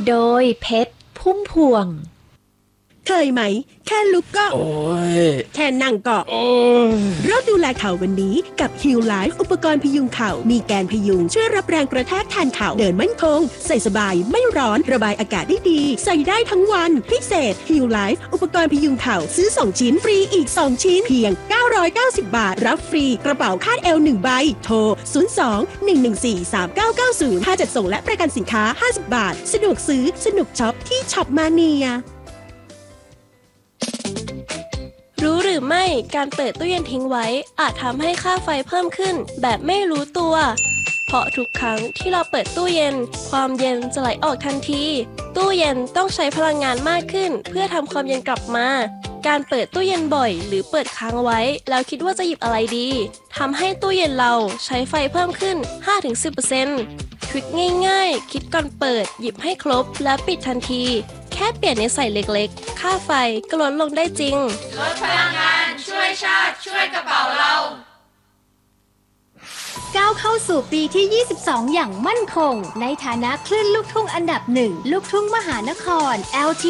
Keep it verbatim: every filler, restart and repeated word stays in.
โดยเพชรพุ่มพวงเคยไหมแค่ลุกก็โอ้ยแค่นั่งก็โอ้ยเราดูแลเข่าวันนี้กับ Heal Life อุปกรณ์พยุงเข่ามีแกนพยุงช่วยรับแรงกระแทกแทนเข่าเดินมั่นคงใส่สบายไม่ร้อนระบายอากาศได้ดีใส่ได้ทั้งวันพิเศษ Heal Life อุปกรณ์พยุงเข่าซื้อสองชิ้นฟรีอีกสองชิ้นเพียงเก้าร้อยเก้าสิบบาทรับฟรีกระเป๋าคาดเอวหนึ่งใบโทรศูนย์ สอง หนึ่ง หนึ่ง สี่ สาม เก้า เก้า ศูนย์ค่าจัดส่งและประกันสินค้าห้าสิบบาทสะดวกซื้อสนุกช็อปที่ช็อปมาเนียรู้หรือไม่การเปิดตู้เย็นทิ้งไว้อาจทำให้ค่าไฟเพิ่มขึ้นแบบไม่รู้ตัวเพราะทุกครั้งที่เราเปิดตู้เย็นความเย็นจะไหลออกทันทีตู้เย็นต้องใช้พลังงานมากขึ้นเพื่อทำความเย็นกลับมาการเปิดตู้เย็นบ่อยหรือเปิดค้างไว้แล้วคิดว่าจะหยิบอะไรดีทำให้ตู้เย็นเราใช้ไฟเพิ่มขึ้น ห้าถึงสิบเปอร์เซ็นต์ ทริคง่ายๆคิดก่อนเปิดหยิบให้ครบแล้วปิดทันทีแค่เปลี่ยนนิสัยเล็กๆค่าไฟก็ลดลงได้จริงลดพลังงานช่วยชาติช่วยกระเป๋าเราก้าวเข้าสู่ปีที่ยี่สิบสองอย่างมั่นคงในฐานะคลื่นลูกทุ่งอันดับหนึ่งลูกทุ่งมหานคร แอล ที